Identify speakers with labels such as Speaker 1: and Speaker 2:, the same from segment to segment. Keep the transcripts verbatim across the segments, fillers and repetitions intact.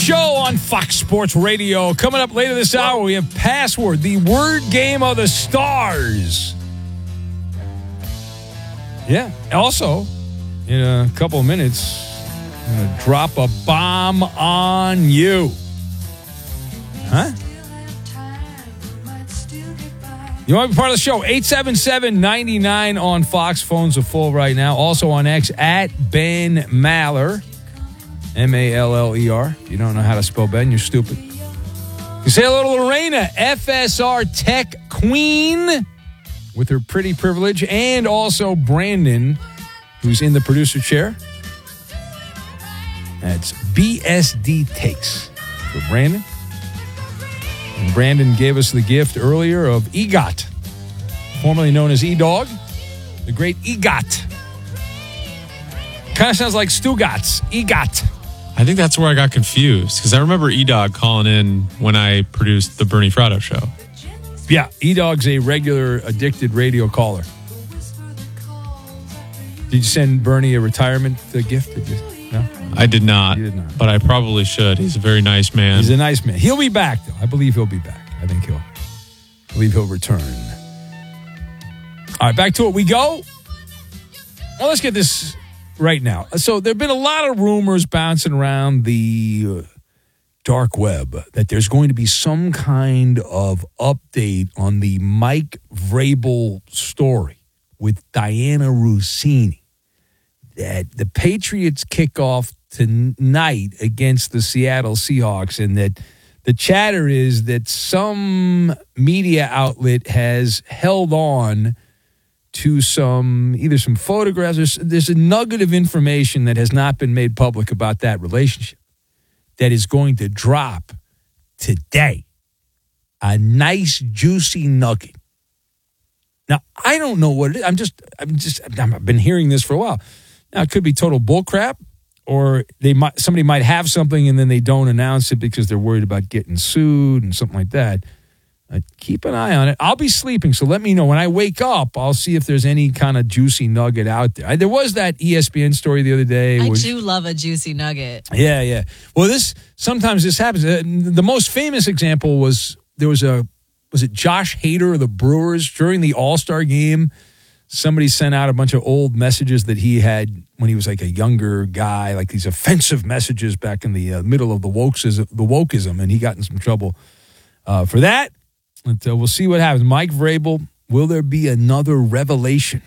Speaker 1: Show on Fox Sports Radio. Coming up later this hour, we have Password, the word game of the stars. Yeah. Also, in a couple of minutes, I'm going to drop a bomb on you. Huh? You want to be part of the show? eight seven seven, nine nine on Fox. Phones are full right now. Also on X, at Ben Maller. M A L L E R. If you don't know how to spell Ben, you're stupid. You say hello to Lorena, F S R Tech Queen, with her pretty privilege, and also Brandon, who's in the producer chair. That's B S D Takes for Brandon. And Brandon gave us the gift earlier of EGOT, formerly known as E-Dog, the great EGOT. Kind of sounds like Stugatz, EGOT.
Speaker 2: I think that's where I got confused, because I remember E-Dog calling in when I produced the Bernie Fratto show.
Speaker 1: Yeah, E-Dog's a regular addicted radio caller. Did you send Bernie a retirement uh, gift? Did you? No?
Speaker 2: I did not,
Speaker 1: You did not.
Speaker 2: but I probably should. He's a very nice man.
Speaker 1: He's a nice man. He'll be back, though. I believe he'll be back. I think he'll, I believe he'll return. All right, back to it we go. Well, let's get this right now. So there have been a lot of rumors bouncing around the dark web that there's going to be some kind of update on the Mike Vrabel story with Diana Russini. That the Patriots kick off tonight against the Seattle Seahawks, and that the chatter is that some media outlet has held on to some, either some photographs, there's, there's a nugget of information that has not been made public about that relationship that is going to drop today. A nice, juicy nugget. Now, I don't know what it is. I'm just, I'm just, I've been hearing this for a while. Now, it could be total bullcrap, or they might, somebody might have something and then they don't announce it because they're worried about getting sued and something like that. Uh, keep an eye on it. I'll be sleeping, so let me know. When I wake up, I'll see if there's any kind of juicy nugget out there. I, there was that E S P N story the other day.
Speaker 3: I
Speaker 1: which,
Speaker 3: do love a juicy nugget.
Speaker 1: Yeah, yeah. Well, this sometimes this happens. Uh, the most famous example was there was a, was it Josh Hader of the Brewers during the All-Star game? Somebody sent out a bunch of old messages that he had when he was like a younger guy, like these offensive messages back in the uh, middle of the wokeism, the wokeism, and he got in some trouble uh, for that. But, uh, we'll see what happens. Mike Vrabel, will there be another revelation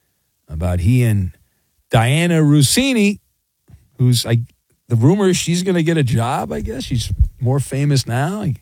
Speaker 1: about he and Diana Russini, who's like the rumor is she's going to get a job? I guess she's more famous now. I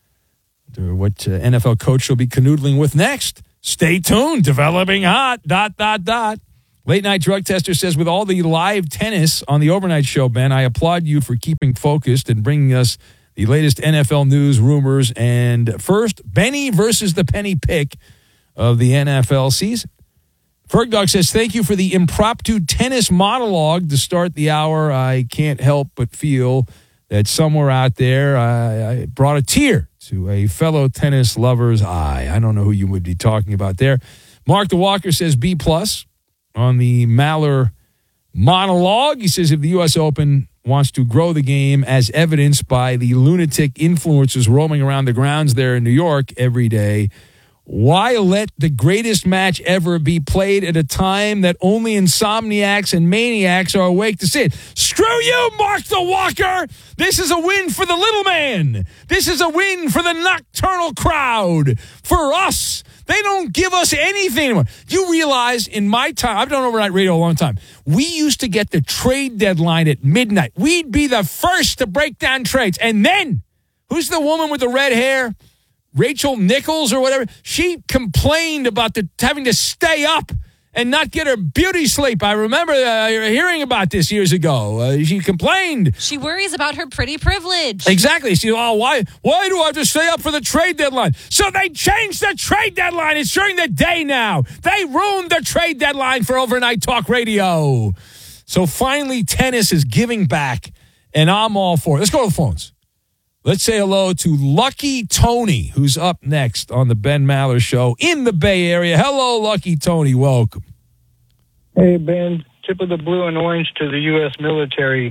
Speaker 1: wonder what uh, N F L coach she'll be canoodling with next. Stay tuned. Developing hot. Dot, dot, dot. Late Night Drug Tester says, with all the live tennis on the overnight show, Ben, I applaud you for keeping focused and bringing us the latest N F L news, rumors, and first, Benny versus the penny pick of the N F L season. Fergdog says, thank you for the impromptu tennis monologue to start the hour. I can't help but feel that somewhere out there I, I brought a tear to a fellow tennis lover's eye. I don't know who you would be talking about there. Mark the Walker says B plus on the Maller monologue. He says if the U S Open wants to grow the game as evidenced by the lunatic influencers roaming around the grounds there in New York every day, why let the greatest match ever be played at a time that only insomniacs and maniacs are awake to see it? Screw you, Mark the Walker! This is a win for the little man. This is a win for the nocturnal crowd. For us. They don't give us anything anymore. You realize in my time, I've done overnight radio a long time, we used to get the trade deadline at midnight. We'd be the first to break down trades. And then, who's the woman with the red hair? Rachel Nichols or whatever. She complained about the having to stay up and not get her beauty sleep. I remember uh, hearing about this years ago. Uh, she complained.
Speaker 3: She worries about her pretty privilege.
Speaker 1: Exactly. She, oh, why, why do I have to stay up for the trade deadline? So they changed the trade deadline. It's during the day now. They ruined the trade deadline for overnight talk radio. So finally, tennis is giving back, and I'm all for it. Let's go to the phones. Let's say hello to Lucky Tony, who's up next on the Ben Maller Show in the Bay Area. Hello, Lucky Tony. Welcome.
Speaker 4: Hey, Ben. Tip of the blue and orange to the U S military.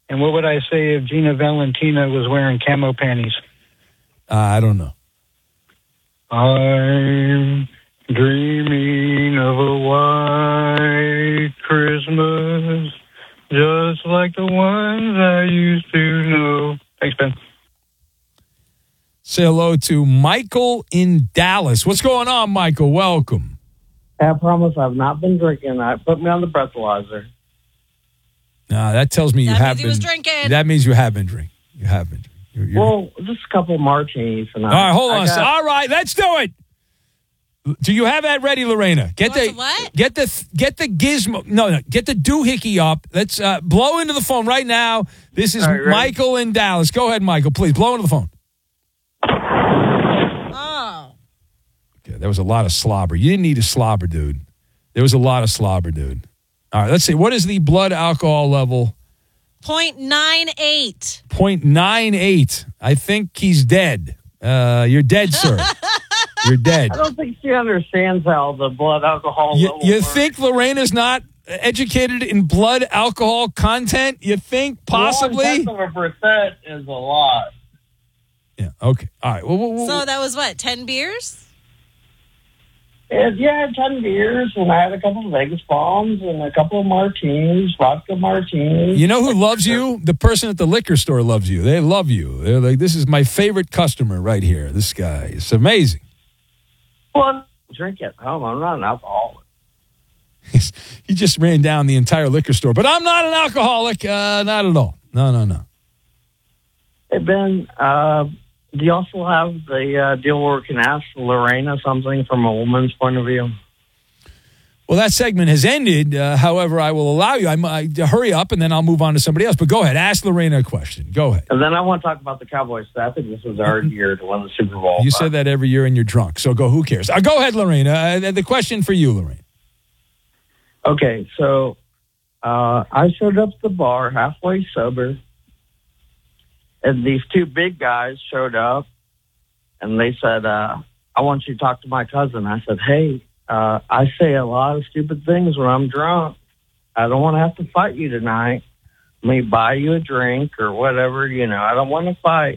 Speaker 4: And what would I say if Gina Valentina was wearing camo panties?
Speaker 1: Uh, I don't know.
Speaker 4: I'm dreaming of a white Christmas, just like the ones I used to know. Thanks, Ben.
Speaker 1: Say hello to Michael in Dallas. What's going on, Michael? Welcome.
Speaker 5: I promise I've not been drinking. I put me on the breathalyzer.
Speaker 1: Nah, that tells me you
Speaker 3: That
Speaker 1: have
Speaker 3: means he
Speaker 1: been.
Speaker 3: was drinking.
Speaker 1: That means you have been drinking. You have been drinking. You're, you're,
Speaker 5: Well, just a couple martinis tonight.
Speaker 1: all right, hold
Speaker 5: I
Speaker 1: on.
Speaker 5: got-
Speaker 1: All right, let's do it. Do you have that ready, Lorena? Get
Speaker 3: Want
Speaker 1: the
Speaker 3: some what?
Speaker 1: get the get the gizmo. No, no, get the doohickey up. Let's uh, blow into the phone right now. This is
Speaker 5: All right, ready?
Speaker 1: Michael in Dallas. Go ahead, Michael. Please blow into the phone.
Speaker 3: Oh.
Speaker 1: Okay, there was a lot of slobber. You didn't need a slobber, dude. There was a lot of slobber, dude. All right, let's see. What is the blood alcohol level?
Speaker 3: point nine eight.
Speaker 1: point nine eight. I think he's dead. Uh, you're dead, sir. You're dead.
Speaker 5: I don't think she understands how the blood alcohol
Speaker 1: You,
Speaker 5: level
Speaker 1: you
Speaker 5: works.
Speaker 1: think Lorena's not educated in blood alcohol content? You think possibly?
Speaker 5: One-tenth of a percent is a lot.
Speaker 1: Yeah. Okay. All right. Well, well, well,
Speaker 3: So that was what, ten beers?
Speaker 5: And, yeah, I had ten beers, and I had a couple of Vegas bombs and a couple of martinis, vodka martinis.
Speaker 1: you know who loves you? The person at the liquor store loves you. They love you. They're like, this is my favorite customer right here. This guy. It's amazing.
Speaker 5: Well, I drink at home. I'm not an alcoholic.
Speaker 1: He just ran down the entire liquor store. But I'm not an alcoholic. Uh, not at all. No, no, no.
Speaker 5: Hey, Ben, uh, do you also have the uh, deal where we can ask Lorena something from a woman's point of view?
Speaker 1: Well, that segment has ended. Uh, however, I will allow you. I'm, I, hurry up, and then I'll move on to somebody else. But go ahead. Ask Lorena a question. Go ahead.
Speaker 5: And then I want to talk about the Cowboys. I think this was our year to win the Super Bowl.
Speaker 1: You said that every year and you're drunk. So go, who cares? Uh, go ahead, Lorena. Uh, the question for you, Lorena.
Speaker 5: Okay, so uh, I showed up at the bar halfway sober, and these two big guys showed up, and they said, uh, I want you to talk to my cousin. I said, hey, uh, I say a lot of stupid things when I'm drunk. I don't want to have to fight you tonight. Let me buy you a drink or whatever, you know. I don't want to fight.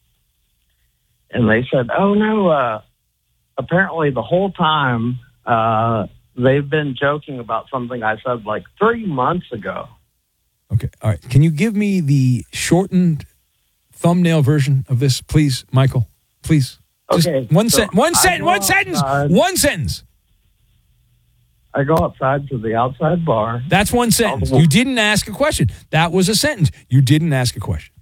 Speaker 5: And they said, oh, no, uh, apparently the whole time uh, they've been joking about something I said like three months ago.
Speaker 1: Okay. All right. Can you give me the shortened thumbnail version of this, please, Michael? Please. Just
Speaker 5: Okay,
Speaker 1: one
Speaker 5: so
Speaker 1: sentence. One
Speaker 5: I
Speaker 1: sentence.
Speaker 5: go
Speaker 1: One sentence.
Speaker 5: outside.
Speaker 1: One sentence.
Speaker 5: I go outside to the outside bar.
Speaker 1: That's one sentence.
Speaker 5: Oh.
Speaker 1: You didn't ask a question. That was a sentence. You didn't ask a question.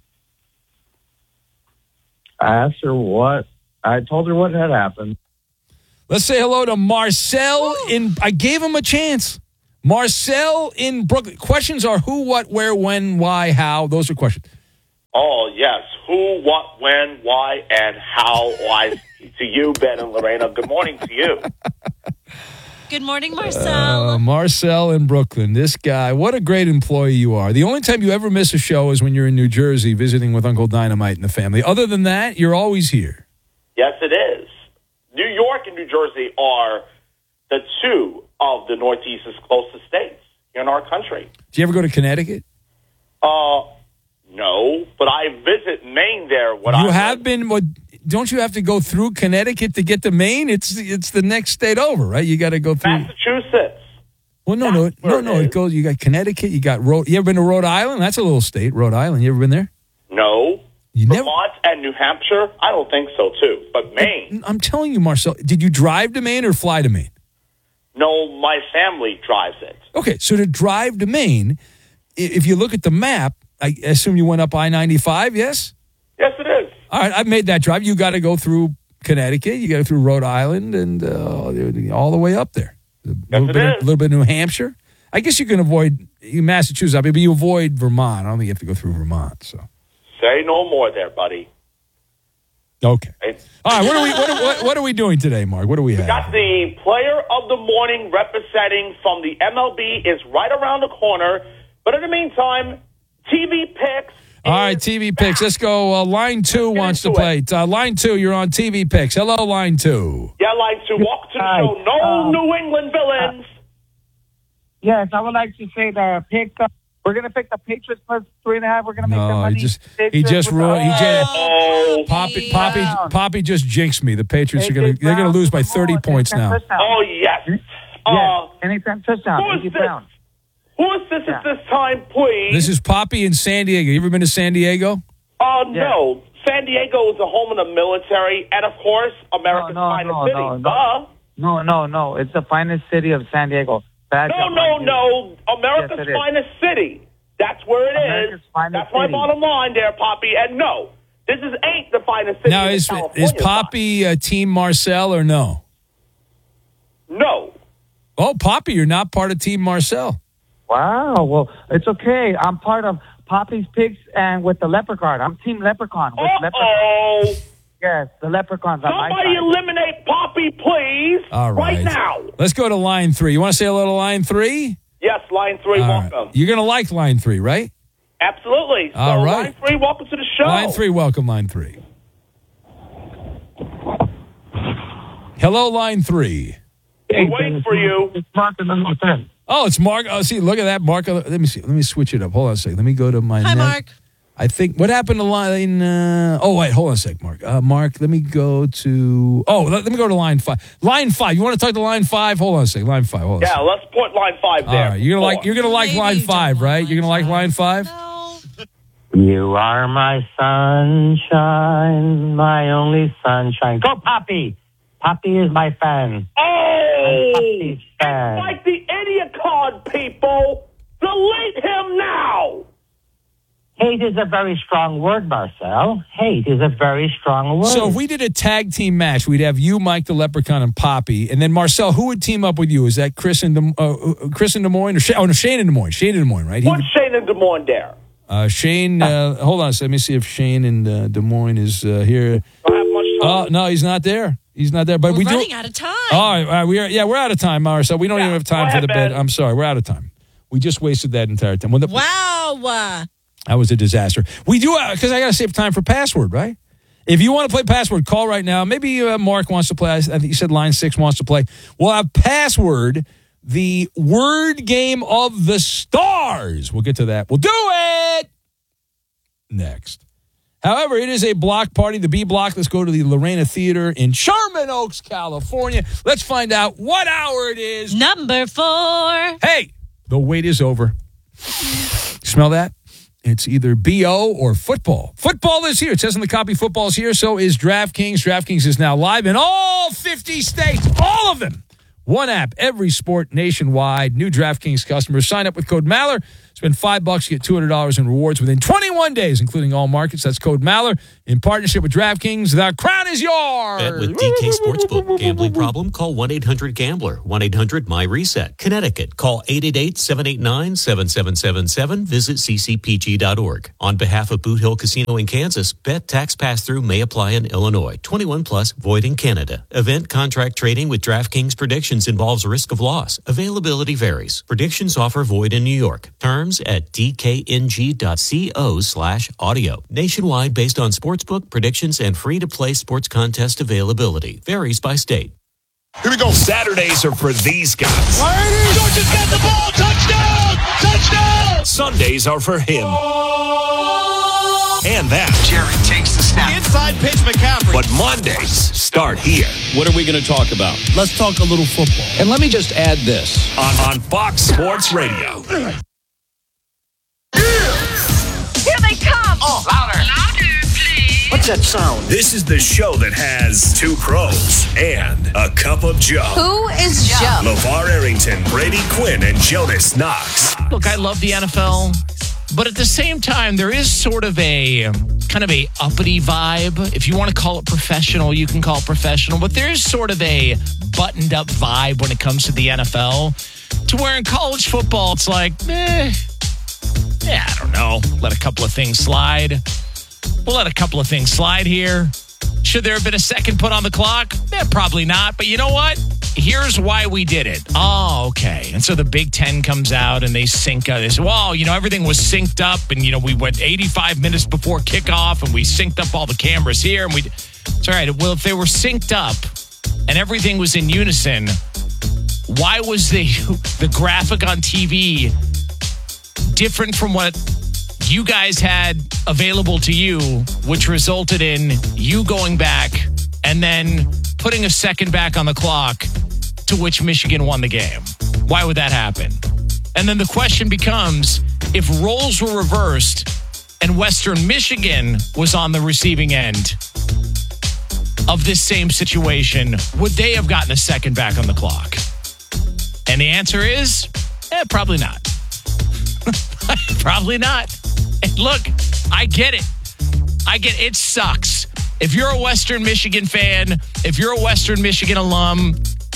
Speaker 5: I asked her what, I told her what had happened.
Speaker 1: Let's say hello to Marcel in. I gave him a chance. Marcel in Brooklyn. Questions are who, what, where, when, why, how. Those are questions.
Speaker 6: Oh, yes. Who, what, when, why, and how. Why to you, Ben and Lorena. Good morning to you.
Speaker 3: Good morning, Marcel.
Speaker 1: Uh, Marcel in Brooklyn. This guy, what a great employee you are. The only time you ever miss a show is when you're in New Jersey visiting with Uncle Dynamite and the family. Other than that, you're always here.
Speaker 6: Yes, it is. New York and New Jersey are the two of the Northeast's closest states in our country.
Speaker 1: Do you ever go to Connecticut?
Speaker 6: Uh, no, but I visit Maine there. When
Speaker 1: You
Speaker 6: I
Speaker 1: have been. What, don't you have to go through Connecticut to get to Maine? It's it's the next state over, right? You got to go through.
Speaker 6: Massachusetts.
Speaker 1: Well, no, no,
Speaker 6: That's
Speaker 1: no,
Speaker 6: where
Speaker 1: no.
Speaker 6: it
Speaker 1: It
Speaker 6: is.
Speaker 1: goes. You got Connecticut. You got Rhode. You ever been to Rhode Island? That's a little state, Rhode Island. You ever been there?
Speaker 6: No.
Speaker 1: You never.
Speaker 6: Vermont and New Hampshire? I don't think so, too. But Maine?
Speaker 1: I'm telling you, Marcel. Did you drive to Maine or fly to Maine?
Speaker 6: No, my family drives it.
Speaker 1: Okay, so to drive to Maine, i- if you look at the map, I assume you went up I ninety-five. Yes.
Speaker 6: Yes, it is.
Speaker 1: All right, I've made that drive. You got to go through Connecticut. You got to go through Rhode Island and uh, all the way up there. A little,
Speaker 6: it
Speaker 1: bit of,
Speaker 6: is.
Speaker 1: little bit of New Hampshire. I guess you can avoid Massachusetts, I mean, but you avoid Vermont. I don't think you have to go through Vermont. So
Speaker 6: Say no more there, buddy.
Speaker 1: okay.
Speaker 6: Okay?
Speaker 1: All right. What are we? What are, what, what are we doing today, Mark? What do we have?
Speaker 6: Got the player of the morning representing from the M L B is right around the corner. But in the meantime, T V picks.
Speaker 1: All right, T V picks. Let's go. Uh, line two
Speaker 6: get
Speaker 1: wants to
Speaker 6: into
Speaker 1: play. Uh, line two, you're on T V picks. Hello, line two.
Speaker 6: Yeah, like to walk to the
Speaker 5: Hi.
Speaker 6: show. No
Speaker 5: Um,
Speaker 6: New England villains.
Speaker 5: Yes, I would like to say that I picked up
Speaker 7: We're gonna pick the Patriots plus three and a half. We're gonna make the
Speaker 1: No,
Speaker 7: money.
Speaker 1: he just he
Speaker 7: Patriots
Speaker 1: just
Speaker 7: with
Speaker 1: ru-
Speaker 7: the-
Speaker 1: he just
Speaker 6: Oh,
Speaker 1: Poppy
Speaker 3: Yeah.
Speaker 1: Poppy
Speaker 7: Brown.
Speaker 1: Poppy just jinxed me. The Patriots are
Speaker 7: A J
Speaker 1: gonna they're gonna
Speaker 7: Brown
Speaker 1: lose
Speaker 7: to
Speaker 1: by
Speaker 7: the
Speaker 1: thirty
Speaker 7: moon.
Speaker 1: points
Speaker 7: Anytime
Speaker 1: now.
Speaker 7: touchdown.
Speaker 6: oh yes.
Speaker 7: Yes.
Speaker 6: Uh,
Speaker 7: Anytime touchdown.
Speaker 6: who
Speaker 7: A
Speaker 6: is
Speaker 7: J
Speaker 6: this?
Speaker 7: Brown.
Speaker 6: Who is this
Speaker 7: Yeah.
Speaker 6: at this time, please?
Speaker 1: This is Poppy in San Diego. You ever been to San Diego?
Speaker 6: Oh,
Speaker 7: Yeah.
Speaker 6: no. San Diego is a home of the military and, of course, America's
Speaker 7: No, no,
Speaker 6: finest
Speaker 7: no,
Speaker 6: city.
Speaker 7: no, no.
Speaker 6: Duh.
Speaker 7: No, no, no. It's the finest city of San Diego. Bad
Speaker 6: No,
Speaker 7: job
Speaker 6: no,
Speaker 7: on you.
Speaker 6: no. America's
Speaker 7: Yes, it is.
Speaker 6: finest city. That's where it
Speaker 7: America's
Speaker 6: is.
Speaker 7: finest
Speaker 6: That's my
Speaker 7: city.
Speaker 6: bottom line there, Poppy. And no, this is ain't the finest city
Speaker 1: Now
Speaker 6: in
Speaker 1: is
Speaker 6: California.
Speaker 1: is Poppy uh, Team Marcel or no?
Speaker 6: No.
Speaker 1: Oh, Poppy, you're not part of Team Marcel.
Speaker 7: Wow. Well, it's okay. I'm part of Poppy's Pigs and with the Leprechaun. I'm Team Leprechaun. With Leprechaun.
Speaker 6: Uh-oh.
Speaker 7: Yes, the Leprechauns on my
Speaker 6: Somebody
Speaker 7: side.
Speaker 6: eliminate Poppy, please.
Speaker 1: All right.
Speaker 6: now.
Speaker 1: Let's go to line three. You want to say hello to line three?
Speaker 6: Yes, line three,
Speaker 1: All right.
Speaker 6: welcome.
Speaker 1: You're gonna like line three, right?
Speaker 6: Absolutely. So,
Speaker 1: All right.
Speaker 6: line three, welcome to the show.
Speaker 1: Line three, welcome, line three. Hello, line three.
Speaker 6: We're waiting for you.
Speaker 7: It's Mark and number ten.
Speaker 1: Oh, it's Mark. Oh, see, look at that, Mark. Let me see. Let me switch it up. Hold on a second. Let me go to my.
Speaker 3: Hi,
Speaker 1: net.
Speaker 3: Mark.
Speaker 1: I think what happened to line. Uh, oh, wait, hold on a sec, Mark. Uh, Mark, let me go to. Oh, let, let me go to line five. Line five. You want to talk to line five? Hold on a second. Line five. Hold on. a
Speaker 6: Yeah,
Speaker 1: second.
Speaker 6: let's put line five
Speaker 1: All
Speaker 6: there.
Speaker 1: right. You're gonna like.
Speaker 6: Four.
Speaker 1: You're gonna like
Speaker 3: Maybe
Speaker 1: line
Speaker 3: you don't
Speaker 1: five,
Speaker 3: want
Speaker 1: right? You're gonna like line five.
Speaker 3: No.
Speaker 5: You are my sunshine, my only sunshine. Go, Poppy. Poppy is my fan.
Speaker 6: Oh!
Speaker 5: Poppy's fan.
Speaker 6: It's like the idiot card, people. Delete him now.
Speaker 5: Hate is a very strong word, Marcel. Hate is a very strong word.
Speaker 1: So if we did a tag team match, we'd have you, Mike the Leprechaun, and Poppy, and then Marcel. Who would team up with you? Is that Chris in Des, uh, Chris in Des Moines or Shane? Oh no, Shane in Des Moines. Shane in Des Moines, right? He
Speaker 6: Put
Speaker 1: would-
Speaker 6: Shane and Des Moines there.
Speaker 1: uh, Shane, uh, hold on. a second. Let me see if Shane in uh, Des Moines is uh, here.
Speaker 6: Don't have much
Speaker 1: Oh
Speaker 6: time.
Speaker 1: no, he's not there. He's not there. But
Speaker 3: We're
Speaker 1: we do.
Speaker 3: running out of time.
Speaker 1: All right, all right, we are. Yeah, we're out of time, Marcel. We don't
Speaker 6: Yeah,
Speaker 1: even have time
Speaker 6: go
Speaker 1: for
Speaker 6: ahead,
Speaker 1: the bed.
Speaker 6: Ben.
Speaker 1: I'm sorry, we're out of time. We just wasted that entire time. Well, the-
Speaker 3: Wow.
Speaker 1: That was a disaster. We do, because I got to save time for password, right? If you want to play password, call right now. Maybe uh, Mark wants to play. I think you said line six wants to play. We'll have password, the word game of the stars. We'll get to that. We'll do it next. However, it is a block party, the B block. Let's go to the Lorena Theater in Sherman Oaks, California. Let's find out what hour it is.
Speaker 3: Number four.
Speaker 1: Hey, the wait is over. Smell that? It's either B O or football. Football is here. It says in the copy, football is here. So is DraftKings. DraftKings is now live in all fifty states, all of them. One app, every sport nationwide. New DraftKings customers sign up with code Maller. Spend five bucks, get two hundred dollars in rewards within twenty-one days, including all markets. That's code Maller in partnership with DraftKings. The crown is yours.
Speaker 8: Bet with D K Sportsbook. Gambling problem? Call one eight hundred gambler. one eight hundred my reset. Connecticut. Call eight eight eight, seven eight nine, seven seven seven seven. Visit c c p g dot org. On behalf of Boot Hill Casino in Kansas, bet tax pass-through may apply in Illinois. twenty-one plus, void in Canada. Event contract trading with DraftKings predictions involves risk of loss. Availability varies. Predictions offer void in New York. Terms at d k n g dot co slash audio. Nationwide based on sportsbook predictions and free-to-play sports contest availability. Varies by state.
Speaker 9: Here we go. Saturdays are for these guys.
Speaker 10: Georgia's got the ball. Touchdown! Touchdown!
Speaker 9: Sundays are for him. And that.
Speaker 10: Jerry takes the snap. Inside pitch, McCaffrey.
Speaker 9: But Mondays start here.
Speaker 11: What are we going to talk about? Let's talk a little football. And let me just add this.
Speaker 9: On, on Fox Sports Radio.
Speaker 12: Here they come!
Speaker 10: Oh, louder.
Speaker 12: Louder, please.
Speaker 11: What's that sound?
Speaker 9: This is the show that has two pros and a cup of Joe.
Speaker 12: Who is Joe?
Speaker 9: LeVar Arrington, Brady Quinn, and Jonas Knox.
Speaker 13: Look, I love the N F L, but at the same time, there is sort of a kind of a uppity vibe. If you want to call it professional, you can call it professional, but there is sort of a buttoned up vibe when it comes to the N F L, to where in college football, it's like, eh, yeah, I don't know. Let a couple of things slide. We'll let a couple of things slide here. Should there have been a second put on the clock? Eh, probably not. But you know what? Here's why we did it. Oh, okay. And so the Big Ten comes out and they sync up. They say, well, you know, everything was synced up. And, you know, we went eighty-five minutes before kickoff and we synced up all the cameras here. And we, it's all right. Well, if they were synced up and everything was in unison, why was the the graphic on T V different from what you guys had available to you, which resulted in you going back and then putting a second back on the clock, to which Michigan won the game. Why would that happen? And then the question becomes, if roles were reversed and Western Michigan was on the receiving end of this same situation, would they have gotten a second back on the clock? And the answer is, eh, probably not. Probably not. And look, I get it. I get it. It sucks. If you're a Western Michigan fan, if you're a Western Michigan alum,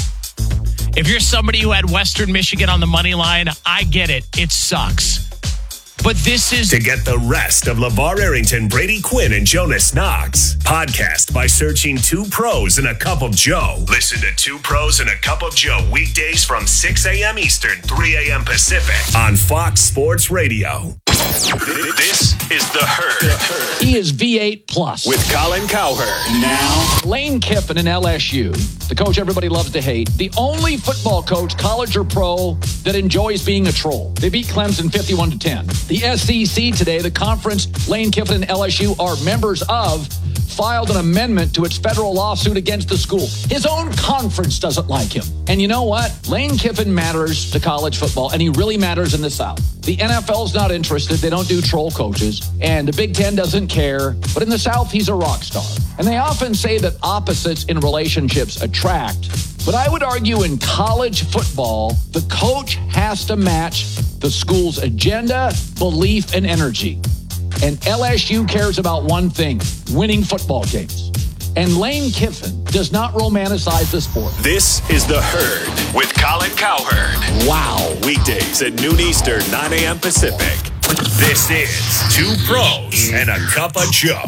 Speaker 13: if you're somebody who had Western Michigan on the money line, I get it. It sucks. But this is...
Speaker 9: To get the rest of LeVar Arrington, Brady Quinn, and Jonas Knox. Podcast by searching Two Pros and a Cup of Joe. Listen to Two Pros and a Cup of Joe weekdays from six a.m. Eastern, three a.m. Pacific on Fox Sports Radio. This is The Herd.
Speaker 14: He is V eight plus.
Speaker 9: With Colin Cowherd.
Speaker 14: Now, Lane Kiffin in L S U, the coach everybody loves to hate, the only football coach, college or pro, that enjoys being a troll. They beat Clemson fifty-one to ten. The S E C today, the conference Lane Kiffin and L S U are members of, filed an amendment to its federal lawsuit against the school. His own conference doesn't like him. And you know what? Lane Kiffin matters to college football, and he really matters in the South. The N F L's not interested. They don't do troll coaches. And the Big Ten doesn't care. But in the South, he's a rock star. And they often say that opposites in relationships attract. But I would argue in college football, the coach has to match the school's agenda, belief, and energy. And L S U cares about one thing, winning football games. And Lane Kiffin does not romanticize the sport.
Speaker 9: This is The Herd with Colin Cowherd.
Speaker 14: Wow.
Speaker 9: Weekdays at noon Eastern, nine a.m. Pacific. This is Two Pros and a Cup of Joe.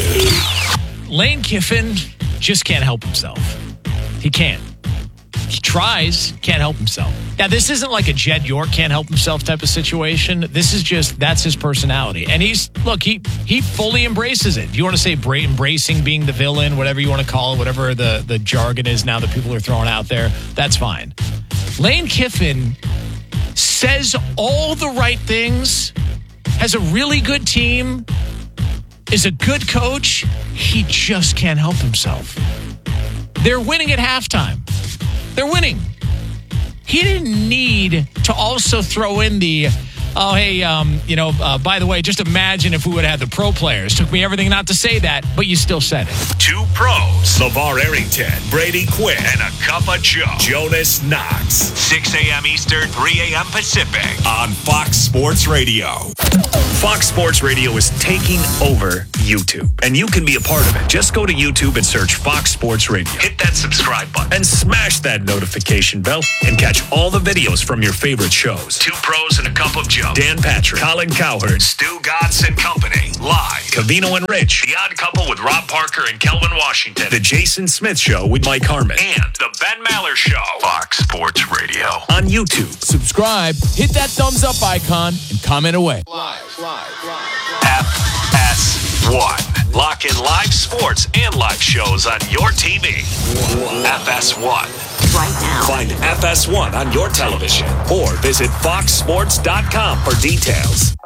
Speaker 13: Lane Kiffin just can't help himself. He can't. He tries, can't help himself. Now, this isn't like a Jed York can't help himself type of situation. This is just, that's his personality. And he's, look, he he fully embraces it. If you want to say bra- embracing being the villain, whatever you want to call it, whatever the, the jargon is now that people are throwing out there, that's fine. Lane Kiffin says all the right things, has a really good team, is a good coach. He just can't help himself. They're winning at halftime. They're winning. He didn't need to also throw in the, oh, hey, um, you know, uh, by the way, just imagine if we would have had the pro players. Took me everything not to say that, but you still said it.
Speaker 9: Two Pros, LeVar Arrington, Brady Quinn, and a Cup of Joe. Jonas Knox. six a.m. Eastern, three a.m. Pacific on Fox Sports Radio. Fox Sports Radio is taking over YouTube, and you can be a part of it. Just go to YouTube and search Fox Sports Radio. Hit that subscribe button and smash that notification bell and catch all the videos from your favorite shows. Two Pros and a Cup of Joe. Dan Patrick, Colin Cowherd, Stu Godson Company, live. Cavino and Rich, The Odd Couple with Rob Parker and Kelvin Washington, The Jason Smith Show with Mike Harmon, and The Ben Maller Show. Fox Sports Radio on YouTube.
Speaker 11: Subscribe, hit that thumbs up icon, and comment away.
Speaker 9: Live, live, live. F S one. Lock in live sports and live shows on your T V. F S one.
Speaker 12: Right now.
Speaker 9: Find F S one on your television or visit fox sports dot com for details.